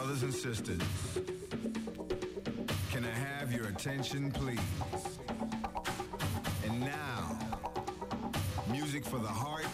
Brothers and sisters, can I have your attention, please? And now, music for the heart